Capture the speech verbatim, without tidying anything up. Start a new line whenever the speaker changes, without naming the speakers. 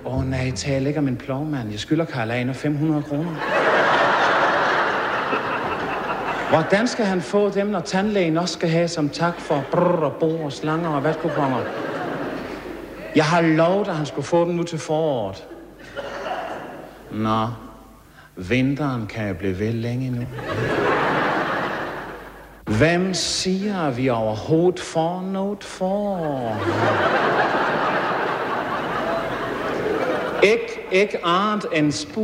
Åh oh, nej, tal ikke om en plovmand. Jeg skylder Karl Aner fem hundrede kroner. Hvordan skal han få dem, når tandlægen også skal have som tak for brrr og bo og slanger og vatkuponger? Jeg har lovet, at han skulle få dem nu til foråret. Nå, vinteren kan jeg blive ved længe nu. Hvem siger, at vi overhovedet får noget for? Ikke, ikke andet end spu.